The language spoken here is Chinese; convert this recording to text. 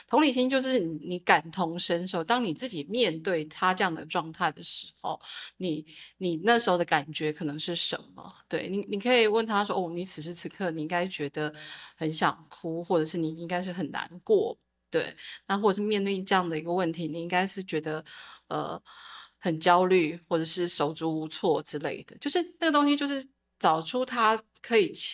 同理心就是你感同身受，当你自己面对他这样的状态的时候，你那时候的感觉可能是什么？对你可以问他说：“哦，你此时此刻你应该觉得很想哭，或者是你应该是很难过，对，那或者是面对这样的一个问题，你应该是觉得呃很焦虑，或者是手足无措之类的。就是那个东西，就是找出他可以